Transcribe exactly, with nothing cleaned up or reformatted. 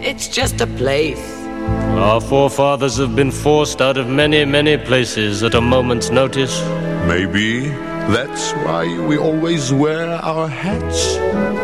It's just a place. Our forefathers have been forced out of many, many places at a moment's notice. Maybe that's why we always wear our hats.